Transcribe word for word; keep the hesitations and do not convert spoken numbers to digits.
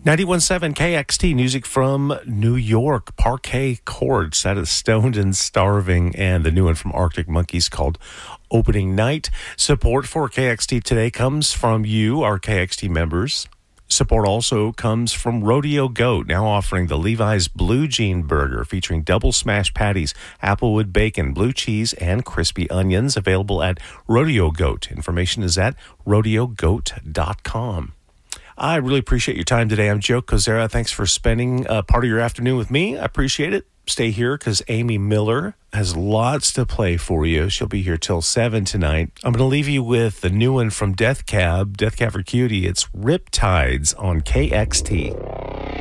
ninety-one point seven K X T, music from New York, Parquet Courts. That is Stoned and Starving, and the new one from Arctic Monkeys called Opening Night. Support for K X T today comes from you, our K X T members. Support also comes from Rodeo Goat, now offering the Levi's Blue Jean Burger featuring double smash patties, applewood bacon, blue cheese, and crispy onions, available at Rodeo Goat. Information is at rodeo goat dot com. I really appreciate your time today. I'm Joe Kozera. Thanks for spending uh, part of your afternoon with me. I appreciate it. Stay here because Amy Miller has lots to play for you. She'll be here till seven tonight. I'm going to leave you with the new one from Death Cab, Death Cab for Cutie. It's Riptides on K X T.